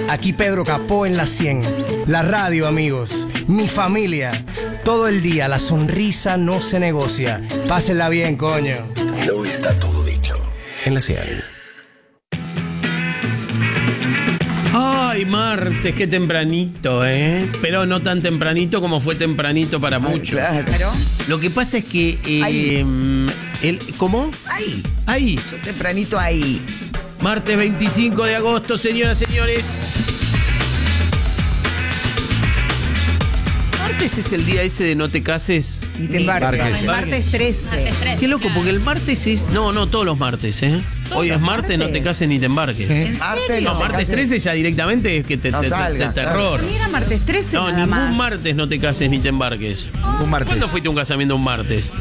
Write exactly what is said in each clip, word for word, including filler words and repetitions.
Aquí Pedro Capó en la cien. La radio, amigos. Mi familia. Todo el día la sonrisa no se negocia. Pásenla bien, coño. Y hoy está todo dicho. En la cien. Ay, martes, qué tempranito, ¿eh? Pero no tan tempranito como fue tempranito para muchos. Claro. Lo que pasa es que... Eh, Ahí. el, ¿Cómo? Ahí. Ahí. Yo tempranito ahí. Martes veinticinco de agosto, señoras y señores. Martes es el día ese de no te cases. Ni te embarques. Embarques. El martes trece. Qué loco, porque el martes es... No, no, todos los martes, ¿eh? Hoy es martes, no te cases ni te embarques. ¿En Martes, serio? No, te martes cases. trece ya directamente es que te, No te- te- salga, de terror. Mira, martes trece No, nada ningún más. martes no te cases ni te embarques. Un martes. ¿Cuándo fuiste a un casamiento un martes?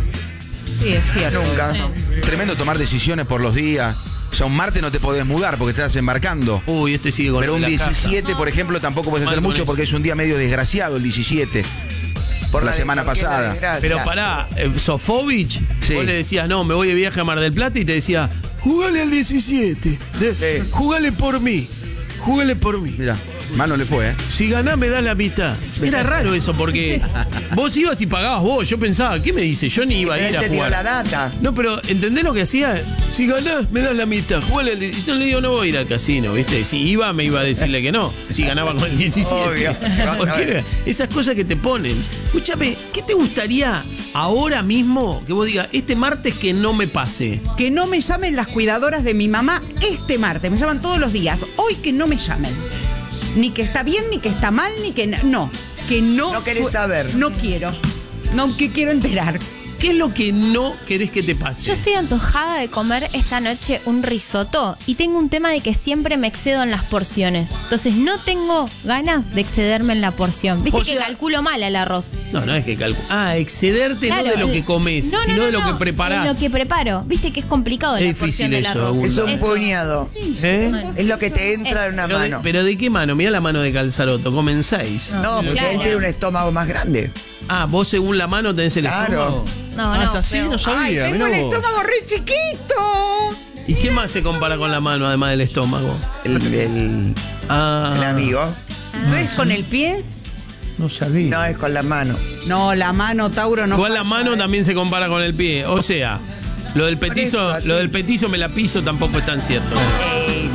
Sí, es cierto. Nunca. Tremendo tomar decisiones por los días. O sea, un martes no te podés mudar porque estás embarcando. Uy, este sigue con Pero un la casa. diecisiete, por ejemplo, tampoco puedes Mal hacer con mucho eso. porque es un día medio desgraciado el diecisiete. Por la de- semana ¿por qué la pasada. desgracia? Pero pará, eh, Sofovich, Sí. vos le decías, no, me voy de viaje a Mar del Plata y te decía, jugale al diecisiete, de- Sí. jugale por mí, jugale por mí. Mira, mano le fue, ¿eh? Si ganás me das la mitad. Era raro eso porque vos ibas y pagabas vos. Yo pensaba, ¿qué me dice? Yo ni iba a Pero ir él a te dio jugar. la data. No, pero ¿entendés lo que hacía? Si ganás, me das la mitad. Jugale al diecisiete. Yo le digo, no voy a ir al casino, ¿viste? Si iba, me iba a decirle que no. Si ganaba con el diecisiete. Obvio. Porque esas cosas que te ponen. Escúchame, ¿qué te gustaría ahora mismo que vos digas, este martes que no me pase? Que no me llamen las cuidadoras de mi mamá este martes. Me llaman todos los días. Hoy que no me llamen. Ni que está bien, ni que está mal, ni que... No, no. Que no... No querés su- saber. No quiero. No que quiero enterar. ¿Qué es lo que no querés que te pase? Yo estoy antojada de comer esta noche un risotto y tengo un tema de que siempre me excedo en las porciones. Entonces no tengo ganas de excederme en la porción. Viste O que sea- calculo mal el arroz. No, no es que calculo. Ah, excederte Claro, no de lo el- que comes, no, no, sino no, de lo no, que preparás. de lo que preparo. Viste que es complicado Es la difícil porción del eso, arroz. Agustín. Es un Eso. puñado. ¿Eh? Es lo que te entra en una Pero de, mano. pero ¿de qué mano? Mirá la mano de Calzaroto, comen seis. No, porque Claro. él tiene un estómago más grande. Ah, vos según la mano tenés el Claro. estómago. No, Ah, no. es así, pero- no sabía. Ay, tengo mirá el vos. estómago re chiquito. ¿Y qué más se compara con la mano además del estómago? El, el, Ah, el amigo. ¿No es con el pie? No sabía. No, es con la mano. No, la mano, Tauro, no Igual la falla, mano ¿eh? también se compara con el pie. O sea, lo del petizo, Por eso, así. lo del petizo me la piso tampoco es tan cierto. Eh,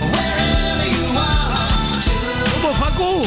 ¿Cómo, Facu?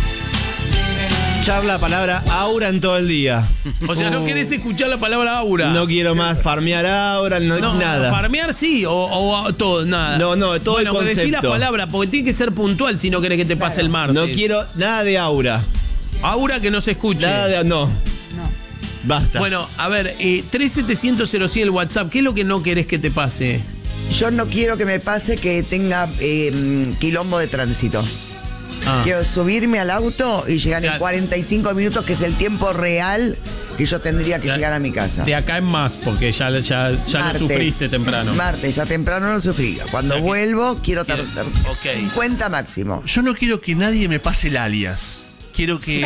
Ya habla la palabra aura en todo el día. O sea, no querés escuchar la palabra aura. No quiero más farmear aura, no, No, nada. farmear sí, o, o todo, nada. No, no, todo bueno, el decí la concepto. palabra, porque tiene que ser puntual si no querés que te pase el martes. No quiero nada de aura. Aura que no se escuche. Nada de. No. Basta. Bueno, a ver, eh, tres setecientos cero cien el WhatsApp, ¿qué es lo que no querés que te pase? yo no quiero que me pase que tenga eh, quilombo de tránsito. Ah. Quiero subirme al auto y llegar Ya. en cuarenta y cinco minutos, que es el tiempo real que yo tendría que Ya. llegar a mi casa. De acá en más, porque ya, ya, ya lo Martes. sufriste temprano. Martes, ya temprano lo sufrí. Cuando O sea que- vuelvo, quiero Quiero- tardar ok. cincuenta máximo. Yo no quiero que nadie me pase el alias. Quiero que.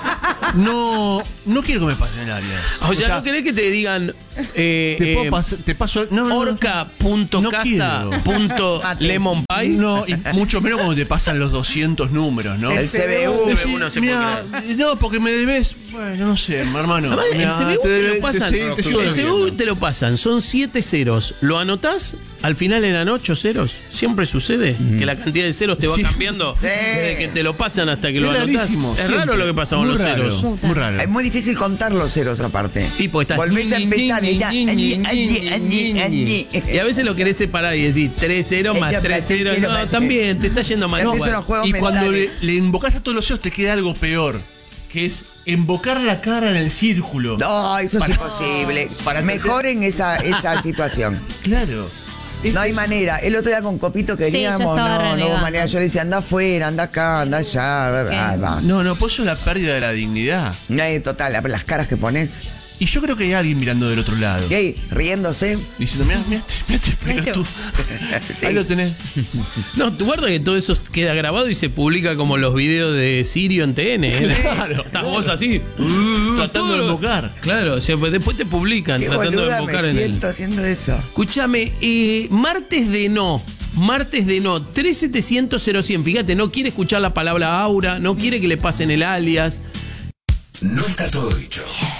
No. No quiero que me pasen el alias. O sea, ¿no querés que te digan eh, Te, puedo eh, pas- te paso. No, no, no. orca punto No casa quiero. punto lemon pie? No, y mucho menos cuando te pasan los doscientos números, ¿no? El C B U. C B U no se Mirá, no, porque me debes. Bueno, no sé, hermano. Además, el Mirá, C B U te, debe- lo pasan. sí, te sigo el C B U debiendo. te lo pasan. Son siete ceros. ¿Lo anotás? Al final eran ocho ceros. Siempre sucede que la cantidad de ceros te va Sí. cambiando Sí. desde que te lo pasan hasta que Es lo anotás. rarísimo, Es siempre. raro lo que pasa con Muy los raro, ceros. Muy raro. Es muy difícil contar los ceros aparte. Y pues estás Volvés a ñi, empezar ñi, y ya. ñi, ñi, añi, ñi, añi, ñi, añi, ñi, añi. ñi. Y a veces lo querés separar y decís tres ceros más Ya, tres tres ceros. ceros No, más también te está yendo mal. Así igual. son los juegos Y cuando le, mentales. le invocás a todos los ceros te queda algo peor, que es invocar la cara en el círculo. No, eso es Para- imposible. para Mejoren esa, esa situación. Claro. No hay manera. El otro día con Copito queríamos, yo estaba no, no hubo renegando. manera. Yo le decía, anda afuera, anda acá, anda allá. Ay, va. No, no, pues eso es la pérdida de la dignidad. Ay, total, las caras que pones. Y yo creo que hay alguien mirando del otro lado. Gay, riéndose. Diciendo, mira, mira, mira, pero tú. Sí. Ahí lo tenés. No, tú guarda que todo eso queda grabado y se publica como los videos de Sirio en T N. ¿eh? Claro. Estás vos así. Tratando todo de lo- invocar. Claro, o sea, pues después te publican Qué tratando de boluda invocar me en el. siento haciendo eso. Escúchame, eh, martes de no. Martes de no, tres setecientos cero cien. Fíjate, no quiere escuchar la palabra aura, no quiere que le pasen el alias. No está todo dicho.